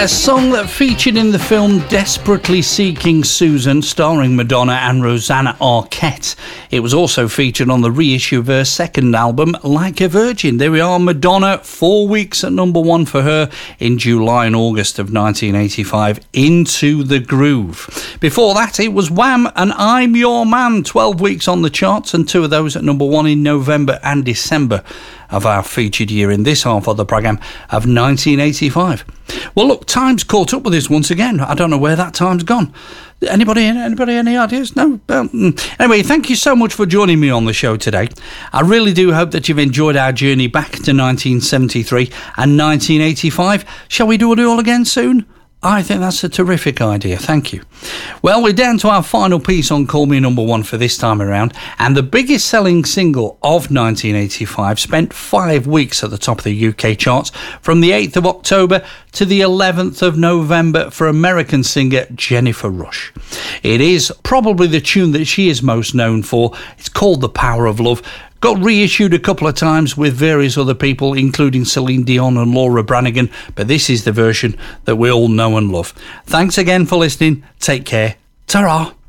A song that featured in the film Desperately Seeking Susan, starring Madonna and Rosanna Arquette. It was also featured on the reissue of her second album, Like a Virgin. There we are, Madonna, 4 weeks at number one for her in July and August of 1985, Into the Groove. Before that, it was Wham! And I'm Your Man, 12 weeks on the charts, and two of those at number one in November and December of our featured year in this half of the programme of 1985. Well, look, time's caught up with us once again. I don't know where that time's gone. Anybody any ideas? No? Anyway, thank you so much for joining me on the show today. I really do hope that you've enjoyed our journey back to 1973 and 1985. Shall we do it all again soon? I think that's a terrific idea. Thank you. Well, we're down to our final piece on Call Me Number One for this time around, and the biggest selling single of 1985 spent 5 weeks at the top of the UK charts from the 8th of October to the 11th of November for American singer Jennifer Rush. It is probably the tune that she is most known for. It's called The Power of Love. Got reissued a couple of times with various other people, including Celine Dion and Laura Branigan, but this is the version that we all know and love. Thanks again for listening. Take care. Ta-ra.